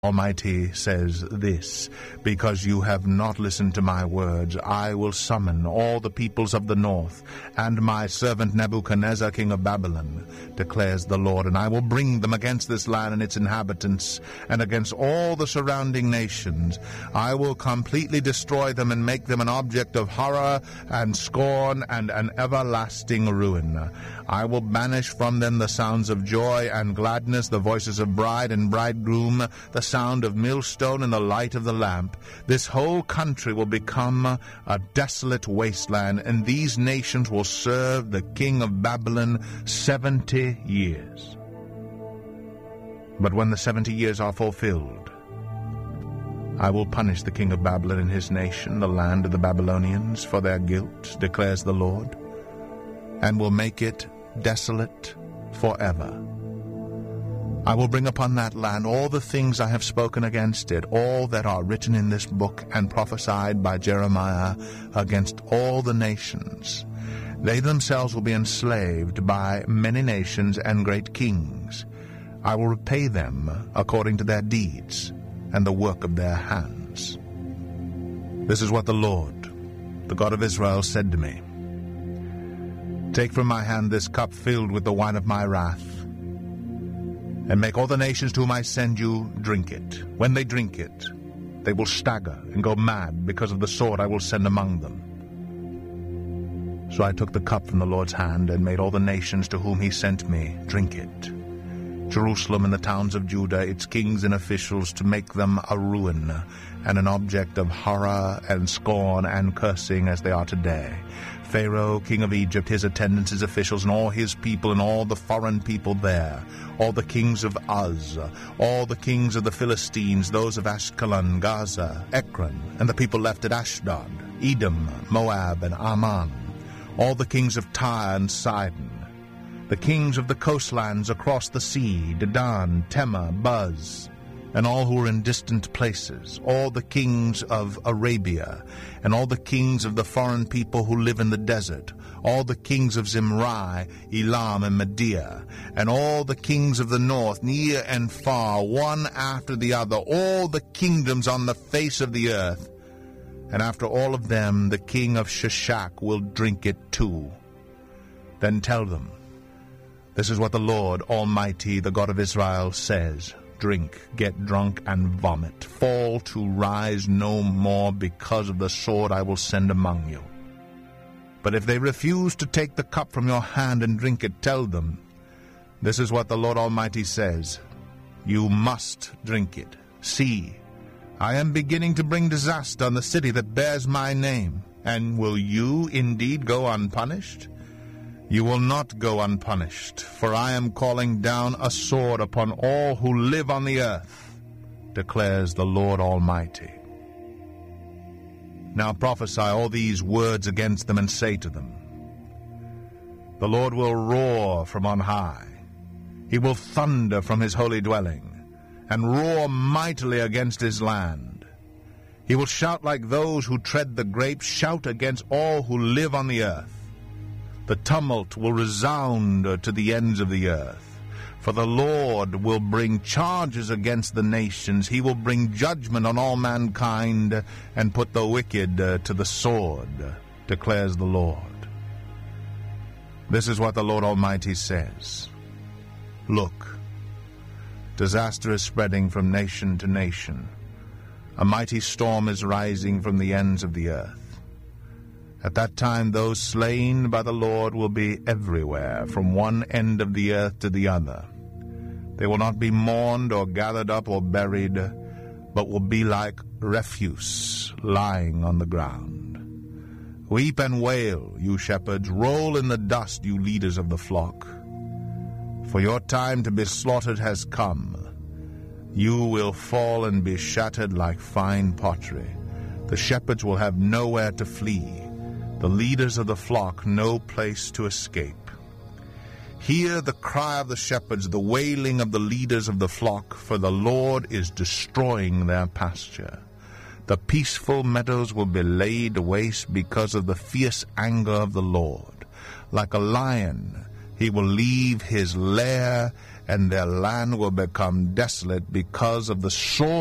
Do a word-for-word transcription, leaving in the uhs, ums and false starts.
Almighty says this, because you have not listened to my words, I will summon all the peoples of the north, and my servant Nebuchadnezzar, king of Babylon, declares the Lord, and I will bring them against this land and its inhabitants, and against all the surrounding nations. I will completely destroy them and make them an object of horror and scorn and an everlasting ruin. I will banish from them the sounds of joy and gladness, the voices of bride and bridegroom, the sound of millstone and the light of the lamp. This whole country will become a desolate wasteland, and these nations will serve the king of Babylon seventy years. But when the seventy years are fulfilled, I will punish the king of Babylon and his nation, the land of the Babylonians, for their guilt, declares the Lord, and will make it desolate forever. I will bring upon that land all the things I have spoken against it, all that are written in this book and prophesied by Jeremiah against all the nations. They themselves will be enslaved by many nations and great kings. I will repay them according to their deeds and the work of their hands. This is what the Lord, the God of Israel, said to me. Take from my hand this cup filled with the wine of my wrath, and make all the nations to whom I send you drink it. When they drink it, they will stagger and go mad because of the sword I will send among them. So I took the cup from the Lord's hand and made all the nations to whom he sent me drink it. Jerusalem and the towns of Judah, its kings and officials, to make them a ruin and an object of horror and scorn and cursing as they are today. Pharaoh, king of Egypt, his attendants, his officials, and all his people, and all the foreign people there, all the kings of Uz, all the kings of the Philistines, those of Ashkelon, Gaza, Ekron, and the people left at Ashdod, Edom, Moab, and Ammon, all the kings of Tyre and Sidon, the kings of the coastlands across the sea, Dedan, Tema, Buz, and all who are in distant places, all the kings of Arabia, and all the kings of the foreign people who live in the desert, all the kings of Zimri, Elam, and Media, and all the kings of the north, near and far, one after the other, all the kingdoms on the face of the earth. And after all of them, the king of Shishak will drink it too. Then tell them, this is what the Lord Almighty, the God of Israel, says. Drink, get drunk, and vomit. Fall to rise no more because of the sword I will send among you. But if they refuse to take the cup from your hand and drink it, tell them, this is what the Lord Almighty says. You must drink it. See, I am beginning to bring disaster on the city that bears my name. And will you indeed go unpunished? You will not go unpunished, for I am calling down a sword upon all who live on the earth, declares the Lord Almighty. Now prophesy all these words against them and say to them, the Lord will roar from on high. He will thunder from his holy dwelling, and roar mightily against his land. He will shout like those who tread the grapes, shout against all who live on the earth. The tumult will resound to the ends of the earth. For the Lord will bring charges against the nations. He will bring judgment on all mankind and put the wicked to the sword, declares the Lord. This is what the Lord Almighty says. Look, disaster is spreading from nation to nation. A mighty storm is rising from the ends of the earth. At that time those slain by the Lord will be everywhere, from one end of the earth to the other. They will not be mourned or gathered up or buried, but will be like refuse lying on the ground. Weep and wail, you shepherds, roll in the dust, you leaders of the flock. For your time to be slaughtered has come. You will fall and be shattered like fine pottery. The shepherds will have nowhere to flee. The leaders of the flock no place to escape. Hear the cry of the shepherds, the wailing of the leaders of the flock, for the Lord is destroying their pasture. The peaceful meadows will be laid waste because of the fierce anger of the Lord. Like a lion, he will leave his lair and their land will become desolate because of the sword